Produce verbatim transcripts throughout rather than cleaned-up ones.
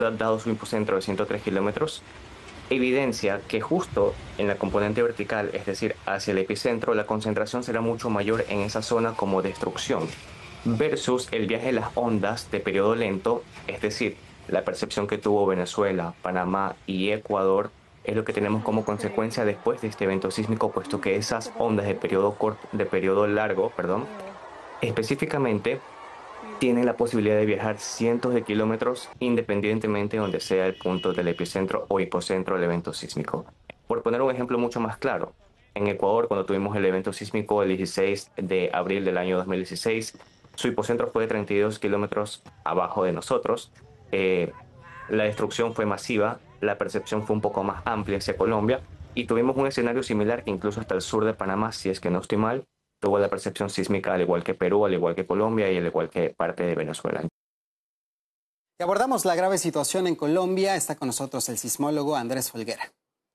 dado su hipocentro de ciento tres kilómetros, evidencia que justo en la componente vertical, es decir, hacia el epicentro, la concentración será mucho mayor en esa zona como destrucción, versus el viaje de las ondas de periodo lento, es decir, la percepción que tuvo Venezuela, Panamá y Ecuador es lo que tenemos como consecuencia después de este evento sísmico, puesto que esas ondas de periodo corto, de periodo largo, perdón, específicamente tienen la posibilidad de viajar cientos de kilómetros independientemente de donde sea el punto del epicentro o hipocentro del evento sísmico. Por poner un ejemplo mucho más claro, en Ecuador, cuando tuvimos el evento sísmico el dieciséis de abril del año dos mil dieciséis, su hipocentro fue de treinta y dos kilómetros abajo de nosotros. Eh, la destrucción fue masiva, la percepción fue un poco más amplia hacia Colombia y tuvimos un escenario similar que incluso hasta el sur de Panamá, si es que no estoy mal, tuvo la percepción sísmica al igual que Perú, al igual que Colombia y al igual que parte de Venezuela. Y abordamos la grave situación en Colombia. Está con nosotros el sismólogo Andrés Folguera.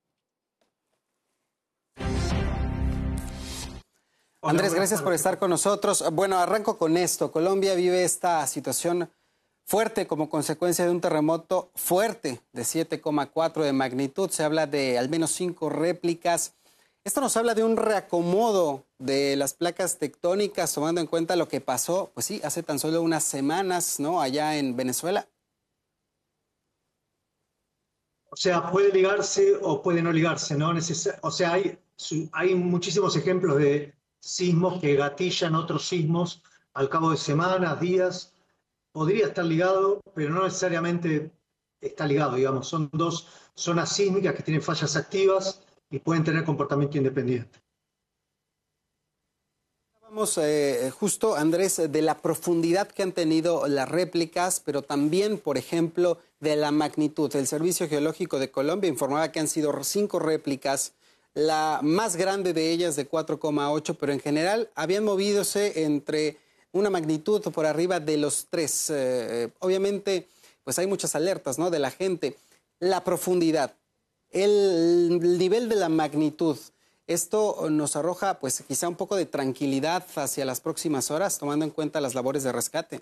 Andrés, gracias por estar con nosotros. Bueno, arranco con esto. Colombia vive esta situación fuerte como consecuencia de un terremoto fuerte de siete coma cuatro de magnitud. Se habla de al menos cinco réplicas. Esto nos habla de un reacomodo de las placas tectónicas, tomando en cuenta lo que pasó, pues sí, hace tan solo unas semanas, ¿no?, allá en Venezuela. O sea, puede ligarse o puede no ligarse, ¿no? Neces- o sea, hay, hay muchísimos ejemplos de sismos que gatillan otros sismos al cabo de semanas, días. Podría estar ligado, pero no necesariamente está ligado, digamos. Son dos zonas sísmicas que tienen fallas activas y pueden tener comportamiento independiente. Vamos eh, justo, Andrés, de la profundidad que han tenido las réplicas, pero también, por ejemplo, de la magnitud. El Servicio Geológico de Colombia informaba que han sido cinco réplicas, la más grande de ellas de cuatro coma ocho, pero en general habían movidose entre una magnitud por arriba de los tres. Eh, obviamente, pues hay muchas alertas, ¿no?, de la gente. La profundidad, el nivel de la magnitud, esto nos arroja pues quizá un poco de tranquilidad hacia las próximas horas, tomando en cuenta las labores de rescate.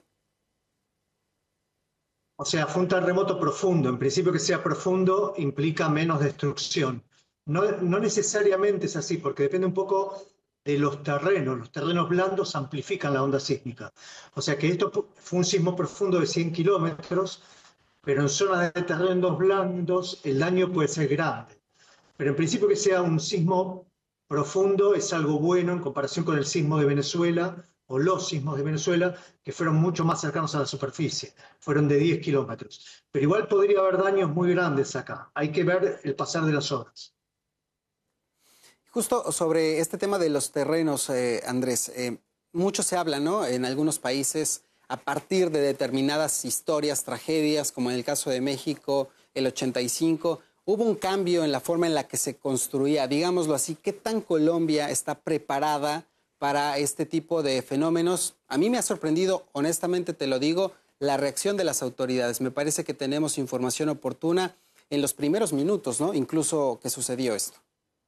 O sea, fue un terremoto profundo. En principio, que sea profundo implica menos destrucción. No, no necesariamente es así, porque depende un poco de los terrenos. Los terrenos blandos amplifican la onda sísmica. O sea que esto fue un sismo profundo de cien kilómetros, pero en zonas de terrenos blandos el daño puede ser grande. Pero en principio, que sea un sismo profundo es algo bueno en comparación con el sismo de Venezuela o los sismos de Venezuela, que fueron mucho más cercanos a la superficie, fueron de diez kilómetros. Pero igual podría haber daños muy grandes acá. Hay que ver el pasar de las horas. Justo sobre este tema de los terrenos, eh, Andrés, eh, mucho se habla, ¿no?, en algunos países a partir de determinadas historias, tragedias, como en el caso de México, el ochenta y cinco, hubo un cambio en la forma en la que se construía, digámoslo así. ¿Qué tan Colombia está preparada para este tipo de fenómenos? A mí me ha sorprendido, honestamente te lo digo, la reacción de las autoridades. Me parece que tenemos información oportuna en los primeros minutos, ¿no?, incluso que sucedió esto.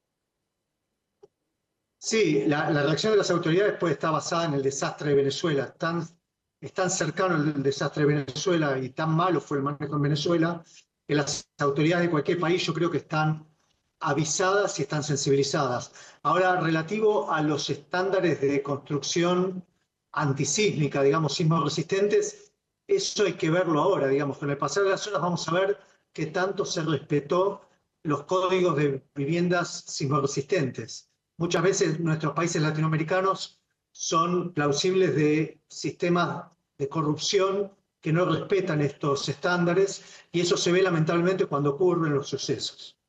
Sí, la, la reacción de las autoridades puede estar basada en el desastre de Venezuela. Tan, es tan cercano el desastre de Venezuela y tan malo fue el manejo en Venezuela que las autoridades de cualquier país yo creo que están avisadas y están sensibilizadas. Ahora, relativo a los estándares de construcción antisísmica, digamos, sismos resistentes, eso hay que verlo ahora, digamos. Con el pasar de las horas vamos a ver qué tanto se respetó los códigos de viviendas sismoresistentes. Muchas veces nuestros países latinoamericanos son plausibles de sistemas de corrupción que no respetan estos estándares y eso se ve lamentablemente cuando ocurren los sucesos.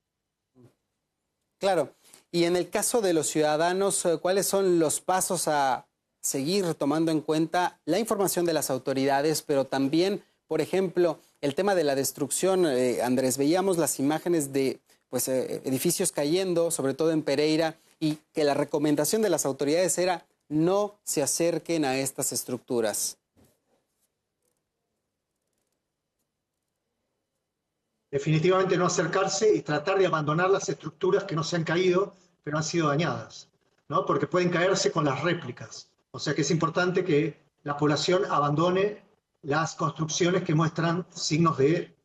Claro. Y en el caso de los ciudadanos, ¿cuáles son los pasos a seguir tomando en cuenta la información de las autoridades, pero también, por ejemplo, el tema de la destrucción? Eh, Andrés, veíamos las imágenes de pues, eh, edificios cayendo, sobre todo en Pereira, y que la recomendación de las autoridades era no se acerquen a estas estructuras. Definitivamente no acercarse y tratar de abandonar las estructuras que no se han caído, pero han sido dañadas, ¿no? Porque pueden caerse con las réplicas. O sea que es importante que la población abandone las construcciones que muestran signos de